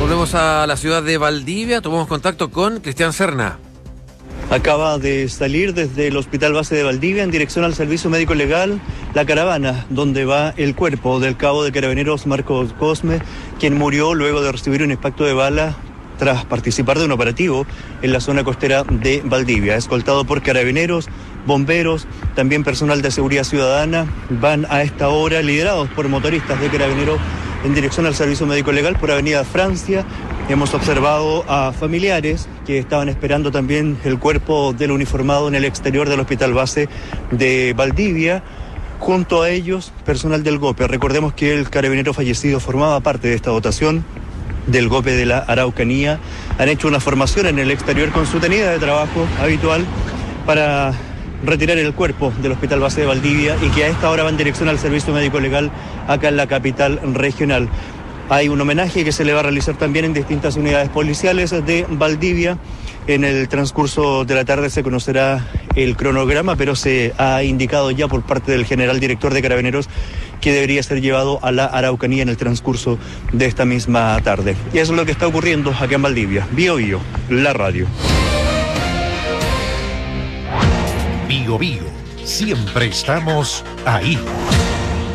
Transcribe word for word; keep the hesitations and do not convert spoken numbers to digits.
Volvemos a la ciudad de Valdivia, tomamos contacto con Cristian Serna. Acaba de salir desde el Hospital Base de Valdivia en dirección al Servicio Médico Legal la caravana donde va el cuerpo del cabo de Carabineros Marcos Cosme, quien murió luego de recibir un impacto de bala tras participar de un operativo en la zona costera de Valdivia. Escoltado por carabineros, bomberos, también personal de seguridad ciudadana, van a esta hora liderados por motoristas de carabineros en dirección al Servicio Médico Legal por Avenida Francia. Hemos observado a familiares que estaban esperando también el cuerpo del uniformado en el exterior del Hospital Base de Valdivia. Junto a ellos, personal del GOPE. Recordemos que el carabinero fallecido formaba parte de esta dotación del GOPE de la Araucanía. Han hecho una formación en el exterior con su tenida de trabajo habitual para retirar el cuerpo del Hospital Base de Valdivia y que a esta hora va en dirección al Servicio Médico Legal acá en la capital regional. Hay un homenaje que se le va a realizar también en distintas unidades policiales de Valdivia. En el transcurso de la tarde se conocerá el cronograma, pero se ha indicado ya por parte del general director de Carabineros que debería ser llevado a la Araucanía en el transcurso de esta misma tarde. Y eso es lo que está ocurriendo acá en Valdivia. Bio Bio, la radio. Bio Bio, siempre estamos ahí.